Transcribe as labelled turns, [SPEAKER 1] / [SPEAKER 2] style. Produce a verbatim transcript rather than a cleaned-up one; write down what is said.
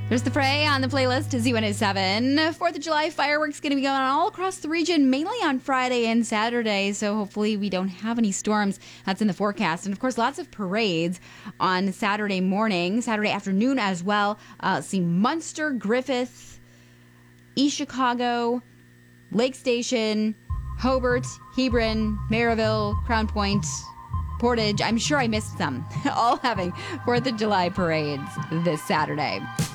[SPEAKER 1] There's the Fray on the playlist to Z one oh seven. fourth of July fireworks going to be going on all across the region, mainly on Friday and Saturday, so hopefully we don't have any storms. That's in the forecast. And, of course, lots of parades on Saturday morning, Saturday afternoon as well. Uh, see Munster, Griffith, East Chicago, Lake Station, Hobart, Hebron, Maryville, Crown Point, Portage. I'm sure I missed some. All having fourth of July parades this Saturday.